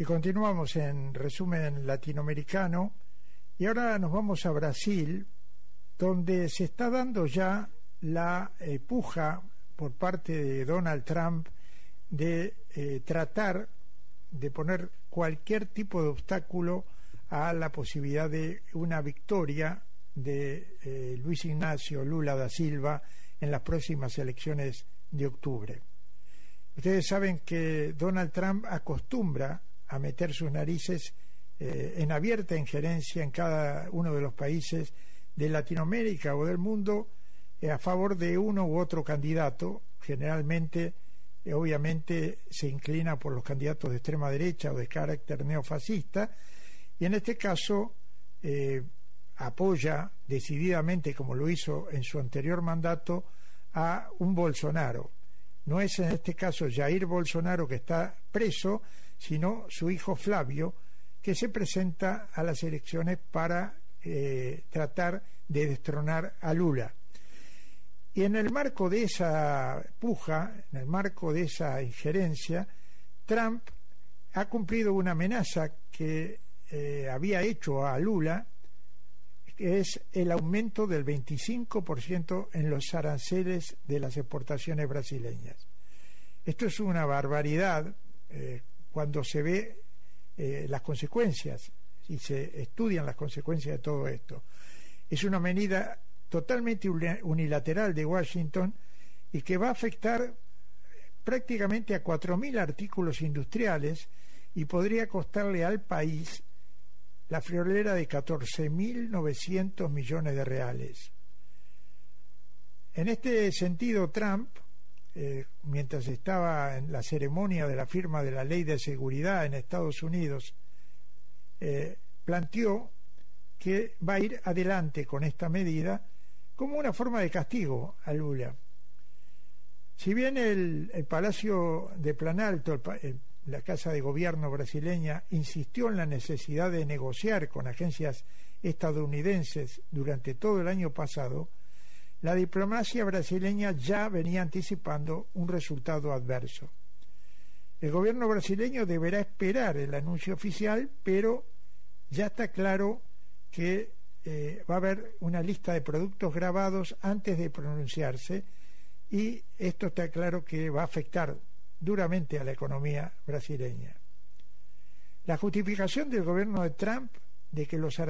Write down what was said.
Y continuamos en resumen latinoamericano y ahora nos vamos a Brasil, donde se está dando ya la puja por parte de Donald Trump de tratar de poner cualquier tipo de obstáculo a la posibilidad de una victoria de Luis Ignacio Lula da Silva en las próximas elecciones de octubre. Ustedes saben que Donald Trump acostumbra a meter sus narices en abierta injerencia en cada uno de los países de Latinoamérica o del mundo a favor de uno u otro candidato. Generalmente, obviamente, se inclina por los candidatos de extrema derecha o de carácter neofascista, y en este caso apoya decididamente, como lo hizo en su anterior mandato, a un Bolsonaro. No es en este caso Jair Bolsonaro, que está preso, sino su hijo Flavio, que se presenta a las elecciones para tratar de destronar a Lula. Y en el marco de esa puja, en el marco de esa injerencia, Trump ha cumplido una amenaza que había hecho a Lula, que es el aumento del 25% en los aranceles de las exportaciones brasileñas. Esto es una barbaridad cuando se ve las consecuencias y se estudian las consecuencias de todo esto. Es una medida totalmente unilateral de Washington y que va a afectar prácticamente a 4.000 artículos industriales y podría costarle al país la friolera de 14.900 millones de reales. En este sentido, Trump, mientras estaba en la ceremonia de la firma de la Ley de Seguridad en Estados Unidos, planteó que va a ir adelante con esta medida como una forma de castigo a Lula. Si bien el Palacio de Planalto, la Casa de Gobierno brasileña, insistió en la necesidad de negociar con agencias estadounidenses durante todo el año pasado, la diplomacia brasileña ya venía anticipando un resultado adverso. El gobierno brasileño deberá esperar el anuncio oficial, pero ya está claro que va a haber una lista de productos grabados antes de pronunciarse, y esto está claro que va a afectar duramente a la economía brasileña. La justificación del gobierno de Trump de que los